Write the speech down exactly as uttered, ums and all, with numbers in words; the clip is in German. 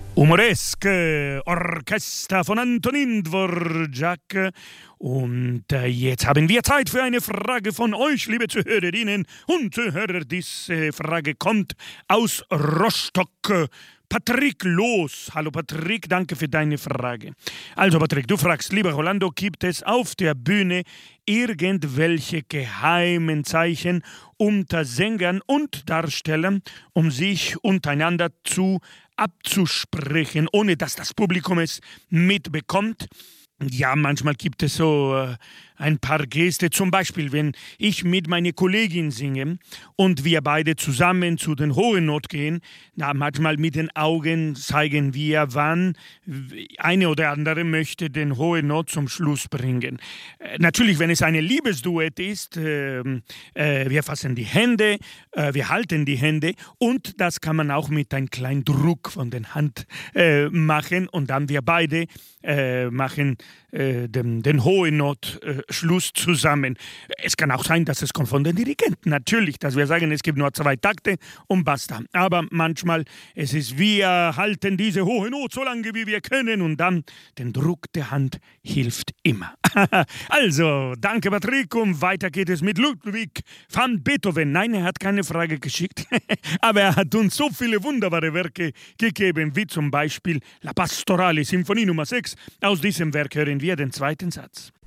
Humoreske Orchester von Antonin Dvorak. Und äh, jetzt haben wir Zeit für eine Frage von euch, liebe Zuhörerinnen und Zuhörer. Diese Frage kommt aus Rostock. Patrick Los. Hallo Patrick, danke für deine Frage. Also Patrick, du fragst, lieber Rolando, gibt es auf der Bühne irgendwelche geheimen Zeichen unter Sängern und Darstellern, um sich untereinander zu abzusprechen, ohne dass das Publikum es mitbekommt? Ja, manchmal gibt es so äh, ein paar Geste, zum Beispiel, wenn ich mit meiner Kollegin singe und wir beide zusammen zu den hohen Not gehen, na, manchmal mit den Augen zeigen wir, wann eine oder andere möchte den hohen Not zum Schluss bringen. Äh, natürlich, wenn es eine Liebesduett ist, äh, äh, wir fassen die Hände, äh, wir halten die Hände und das kann man auch mit einem kleinen Druck von der Hand äh, machen und dann wir beide äh, machen äh, den, den hohen Not äh, Schluss zusammen. Es kann auch sein, dass es kommt von den Dirigenten, natürlich, dass wir sagen, es gibt nur zwei Takte und basta. Aber manchmal es ist, wir halten diese hohe Not so lange, wie wir können und dann den Druck der Hand hilft immer. Also, danke Patrick und weiter geht es mit Ludwig van Beethoven. Nein, er hat keine Frage geschickt, aber er hat uns so viele wunderbare Werke gegeben, wie zum Beispiel La Pastorale, Symphonie Nummer sechs. Aus diesem Werk hören wir den zweiten Satz.